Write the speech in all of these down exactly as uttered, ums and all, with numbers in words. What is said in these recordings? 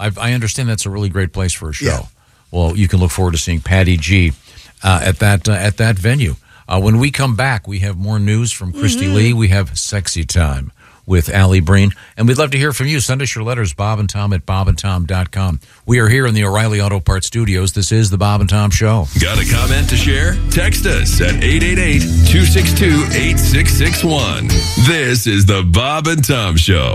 I've, I understand that's a really great place for a show. Yeah. Well, you can look forward to seeing Patty G uh, at that uh, at that venue. Uh, when we come back, we have more news from Christy Mm-hmm. Lee. We have Sexy Time with Allie Breen. And we'd love to hear from you. Send us your letters, Bob and Tom at bob and tom dot com. We are here in the O'Reilly Auto Parts Studios. This is the Bob and Tom Show. Got a comment to share? Text us at eight eight eight, two six two, eight six six one. This is the Bob and Tom Show.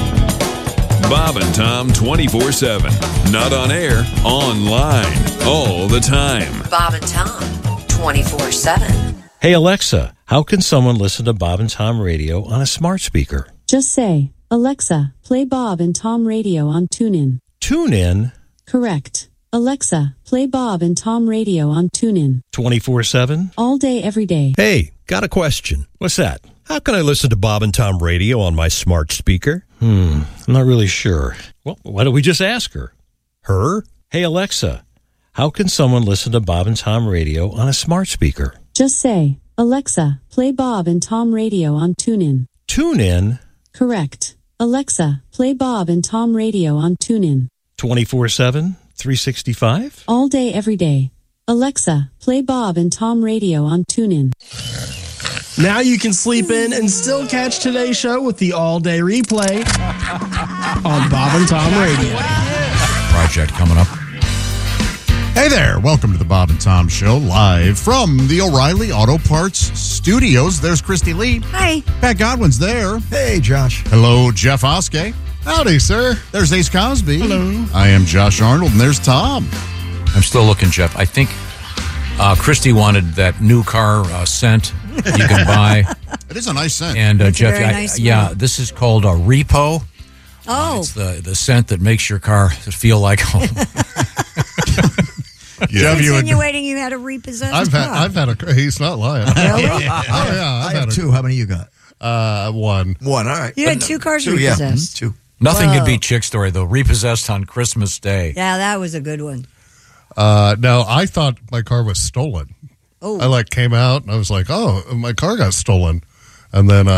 Bob and Tom twenty-four seven. Not on air, online, all the time. Bob and Tom, twenty-four seven. Hey, Alexa, how can someone listen to Bob and Tom Radio on a smart speaker? Just say, Alexa, play Bob and Tom Radio on TuneIn. TuneIn Correct. Alexa, play Bob and Tom Radio on TuneIn. twenty-four seven? All day, every day. Hey, got a question. What's that? How can I listen to Bob and Tom Radio on my smart speaker? Hmm, I'm not really sure. Well, why don't we just ask her? Her? Hey, Alexa, how can someone listen to Bob and Tom Radio on a smart speaker? Just say, Alexa, play Bob and Tom Radio on TuneIn. TuneIn Correct. Alexa, play Bob and Tom Radio on TuneIn. twenty-four seven, three sixty-five? All day, every day. Alexa, play Bob and Tom Radio on TuneIn. Now you can sleep in and still catch today's show with the all-day replay on Bob and Tom Radio. Project coming up. Hey there, welcome to the Bob and Tom Show, live from the O'Reilly Auto Parts Studios. There's Christy Lee. Hi. Pat Godwin's there. Hey, Josh. Hello, Jeff Oskey. Howdy, sir. There's Ace Cosby. Hello. I am Josh Arnold, and there's Tom. I'm still looking, Jeff. I think uh, Christy wanted that new car uh, scent you can buy. It is a nice scent. And uh, It's a Jeff, very I- nice yeah, smell. this is called a Repo. Oh. It's the, the scent that makes your car feel like home. Jeff, you would, Insinuating you had a repossessed I've had, car. I've had a. He's not lying. Really? Oh yeah, I I've have had a, two. How many you got? uh, one. One. All right. You had two cars Two, yeah. repossessed. Two. Nothing Whoa. could beat Chick Story, though. Repossessed on Christmas Day. Yeah, that was a good one. Uh, no, I thought my car was stolen. Oh. I like came out and I was like, oh, my car got stolen, and then. Uh,